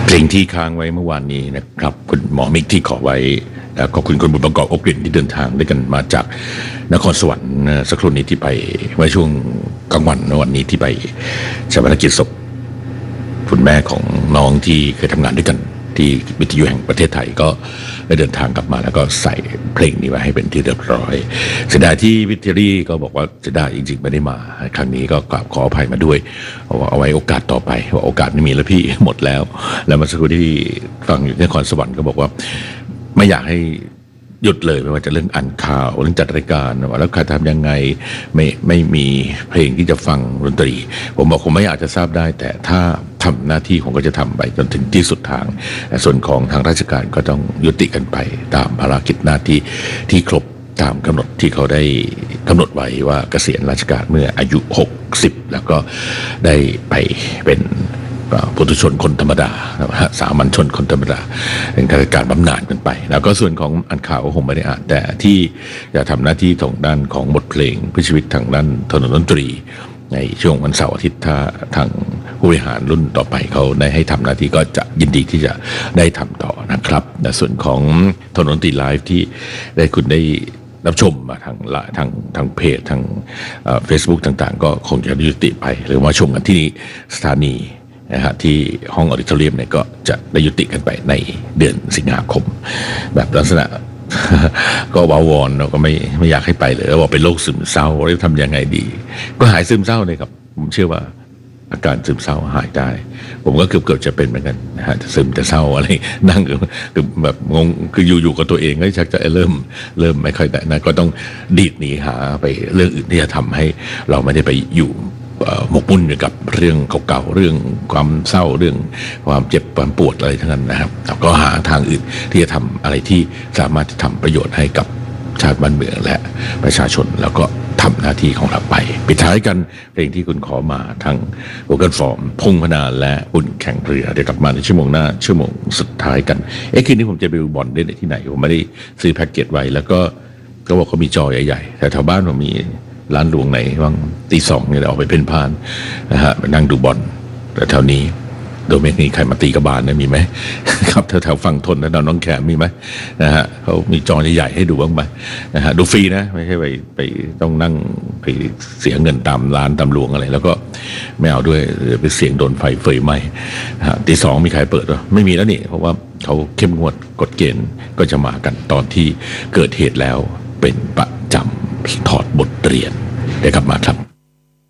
เพลงที่ค้างไว้เมื่อวานนี้นะครับคุณหมอมิกที่ขอไว้แล้วก็คุณบุญประกอบอบกลิ่นที่เดินทางด้วยกันมาจากนครสวรรค์สักครู่นี้ที่ไปไว้ช่วงกลางวันวันนี้ที่ไปชาปนกิจศพคุณแม่ของน้องที่เคยทำงานด้วยกันที่วิทยุแห่งประเทศไทยก็ได้เดินทางกลับมาแล้วก็ใส่เพลงนี้ไว้ให้เป็นที่เรียบร้อยเสียดายที่วิทยุก็บอกว่าเสียดายจริงๆไม่ได้มาครั้งนี้ก็กราบขออภัยมาด้วยเอาไว้โอกาสต่อไปว่าโอกาสไม่มีแล้วพี่หมดแล้วแล้วเมื่อสักครู่ที่ฟังอยู่ที่นครสวรรค์ก็บอกว่าไม่อยากให้หยุดเลยไม่ว่าจะเรื่องอ่านข่าวเรื่องจัดรายการแล้วใครทำยังไงไม่มีเพลงที่จะฟังดนตรีผมบอกผมไม่อยากจะทราบได้แต่ถ้าทำหน้าที่ผมก็จะทำไปจนถึงที่สุดทางส่วนของทางราชการก็ต้องยุติกันไปตามภารกิจหน้าที่ที่ครบตามกำหนดที่เขาได้กำหนดไว้ว่าเกษียณราชการเมื่ออายุ60แล้วก็ได้ไปเป็นปุถุชนคนธรรมดาสามัญชนคนธรรมดาเป็นการบำนาญกันไปแล้วก็ส่วนของอ่านข่าวก็คงไม่ได้อ่านแต่ที่จะทำหน้าที่ทางด้านของบทเพลงเพื่อชีวิตทางด้านถนนดนตรีในช่วงวันเสาร์อาทิตย์ถ้าทางผู้บริหารรุ่นต่อไปเขาได้ให้ทำหน้าที่ก็จะยินดีที่จะได้ทำต่อนะครับในส่วนของถนนดนตรีไลฟ์ที่ได้คุณได้รับชมมาทางเพจทางFacebook ต่างๆก็คงจะยุติไปหรือมาชมกันที่สถานีนะฮะที่ห้องออดิทอเรียมเนี่ยก็จะได้ยุติกันไปในเดือนสิงหาคมแบบลักษณะ ก็วาวอนเราก็ไม่อยากให้ไปเลยบอกเป็นโรคซึมเศร้าแล้วทำยังไงดีก็หายซึมเศร้าเลยครับผมเชื่อว่าอาการซึมเศร้าหายได้ผมก็เกือบจะเป็นเหมือนกันนะฮะจะซึมจะเศร้าอะไรนั่งคือแบบงงคืออยู่กับตัวเองก็ชักจะเริ่มไม่ค่อยได้นะก็ต้องดีดหนีหาไปเรื่องอื่นที่จะทำให้เราไม่ได้ไปอยู่หมกมุ่นอยู่กับเรื่องเก่าๆเรื่องความเศร้าเรื่องความเจ็บความปวดอะไรทั้งนั้นนะครับแล้วก็หาทางอื่นที่จะทำอะไรที่สามารถจะทำประโยชน์ให้กับชาติบ้านเมืองและประชาชนแล้วก็ทำหน้าที่ของเราไปปิดท้ายกันเพลงที่คุณขอมาทั้งโวกันฟอร์มพงพนาและอุ่นแข่งเรือเดี๋ยวกลับมาในชั่วโมงหน้าชั่วโมงสุดท้ายกันคืนนี้ผมจะไปดูบอลได้ที่ไหนผมไม่ได้ซื้อแพ็กเกจไว้แล้วก็บอกเขามีจอใหญ่ๆแต่แถวบ้านผมมีร้านหลวงไหนว่างตีสองเนี่ยออกไปเพ่นพ่านนะฮะไปนั่งดูบอลแต่แถวนี้โดยไม่มีใครมาตีกระบาลนะมีไหม ครับแถวฝั่งทนนะน้องแขมมีไหมนะฮะเขามีจอใหญ่ๆให้ดูบ้างไหมนะฮะดูฟรีนะไม่ใช่ไปต้องนั่งไปเสียเงินตามร้านตามหลวงอะไรแล้วก็ไม่เอาด้วยไปเสี่ยงโดนไฟเฟยไหมตีสองมีใครเปิดหรอไม่มีแล้วนี่เพราะว่าเขาเข้มงวดกฎเกณฑ์ก็จะมากันตอนที่เกิดเหตุแล้วเป็นประจำถอดบทเรียนได้กลับมาครับ